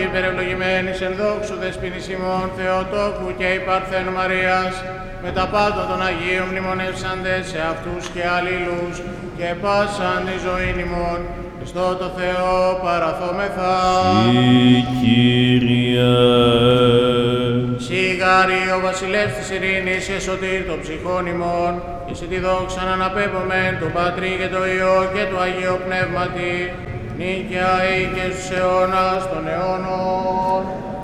υπερευλογημένης εν δόξου δεσποινής ημών Θεοτόκου και η Παρθένου Μαρίας, με τα πάντα των Αγίων μνημονεύσαντες σε αυτούς και αλλήλους και πάσαν τη ζωήν ημών. Χριστό το Θεό παραθόμεθα. Συ Κύριε. Σιγάρι ο βασιλεύς της ειρήνης και σωτήρ των ψυχών ημών, και σε τη δόξα να αναπέμπομεν του Πατρί και του Υιό και του Αγίου Πνεύματι, νίκαια ή και στους αιώνας των αιώνων.